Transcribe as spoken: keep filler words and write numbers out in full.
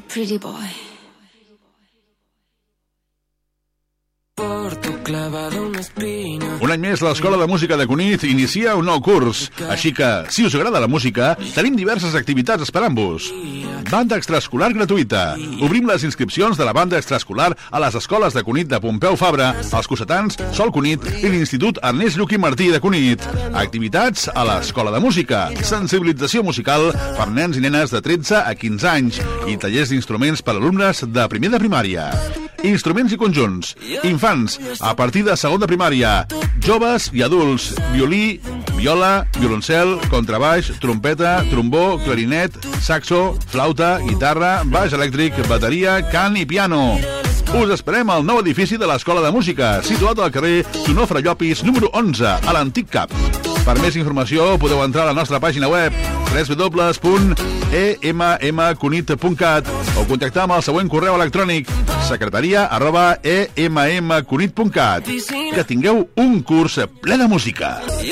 pretty boy. Un any més, l'Escola de Música de Cunit inicia un nou curs. Així que, si us agrada la música, tenim diverses activitats esperant-vos. Banda extraescolar gratuïta. Obrim les inscripcions de la banda extraescolar a les escoles de Cunit de Pompeu Fabra, els Cossetans, Sol Cunit i l'Institut Ernest Lluch i Martí de Cunit. Activitats a l'Escola de Música. Sensibilització musical per nens i nenes de tretze a quinze anys i tallers d'instruments per alumnes de primer de primària. Instruments i conjunts. Infants, a partir de segon de primària. Joves i adults. Violí, viola, violoncel, contrabaix, trompeta, trombó, clarinet, saxo, flauta, guitarra, baix elèctric, bateria, cant i piano. Us esperem al nou edifici de l'Escola de Música, situat al carrer Sonofre Llopis, número onze, a l'antic C A P. Per més informació podeu entrar a la nostra pàgina web w w w punt e m m cunit punt cat o contactar amb el següent correu electrònic secretaria arroba e m m cunit punt cat. Que tingueu un curs ple de música.